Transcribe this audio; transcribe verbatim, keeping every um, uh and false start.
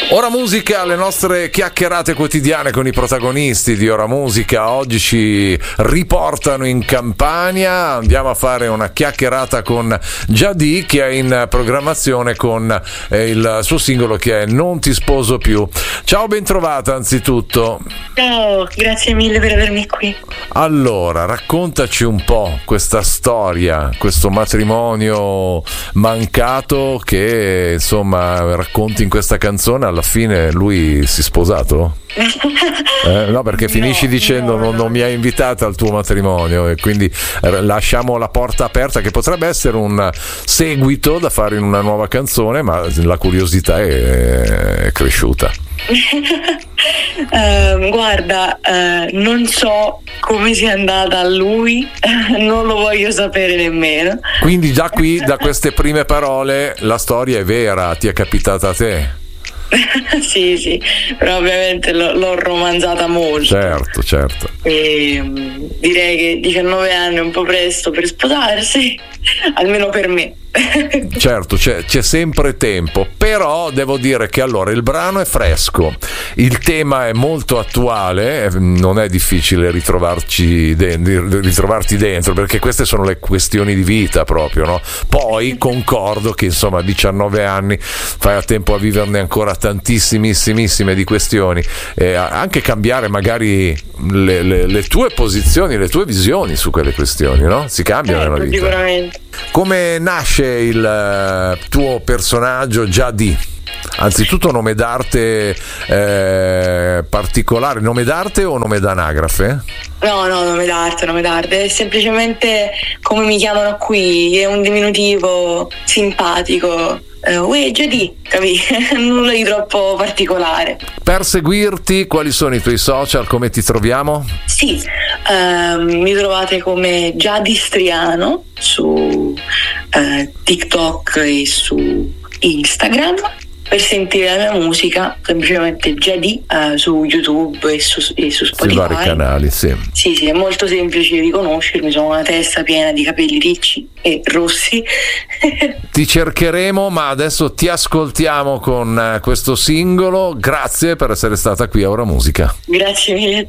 Ora Musica, le nostre chiacchierate quotidiane con i protagonisti di Ora Musica. Oggi ci riportano in Campania, andiamo a fare una chiacchierata con Giadì, che è in programmazione con eh, il suo singolo che è Non ti sposo più. Ciao, ben trovata anzitutto. Ciao, grazie mille per avermi qui. Allora, raccontaci un po' questa storia, questo matrimonio mancato che insomma racconti in questa canzone. Alla fine lui si è sposato? Eh, no, perché finisci no, dicendo no, non, non mi hai invitata al tuo matrimonio, e quindi lasciamo la porta aperta, che potrebbe essere un seguito da fare in una nuova canzone, ma la curiosità è, è cresciuta. uh, guarda, uh, non so come sia andata a lui, non lo voglio sapere nemmeno. Quindi già qui, da queste prime parole, la storia è vera, ti è capitata a te? Sì, sì, però ovviamente l'ho, l'ho romanzata molto. Certo, certo. E direi che diciannove anni è un po' presto per sposarsi, almeno per me. Certo, c'è, c'è sempre tempo, però devo dire che allora il brano è fresco, il tema è molto attuale, non è difficile ritrovarci dentro, ritrovarti dentro, perché queste sono le questioni di vita proprio, no? Poi concordo che insomma a diciannove anni fai a tempo a viverne ancora tantissimissime di questioni, e anche cambiare magari le, le, le tue posizioni, le tue visioni su quelle questioni, no? Si cambiano certo, nella vita. Sicuramente. Come nasce il uh, tuo personaggio Giadì? Anzitutto nome d'arte eh, particolare, nome d'arte o nome d'anagrafe? No, no, nome d'arte, nome d'arte, è semplicemente come mi chiamano qui, è un diminutivo simpatico. Uh, uè, Giadì, capì? Nulla di troppo particolare. Per seguirti, quali sono i tuoi social? Come ti troviamo? Sì, uh, mi trovate come Giadistriano su uh, TikTok e su Instagram. Per sentire la mia musica, semplicemente Giadì uh, su YouTube e su, e su Spotify. Sui vari canali, sì. Sì, sì, è molto semplice riconoscermi, sono una testa piena di capelli ricci e rossi. Ti cercheremo, ma adesso ti ascoltiamo con questo singolo. Grazie per essere stata qui a Ora Musica. Grazie mille.